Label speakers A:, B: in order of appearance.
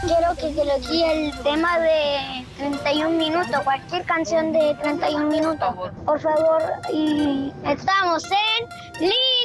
A: Quiero que elegí el tema de 31 minutos, cualquier canción de 31 minutos, por favor. Y estamos en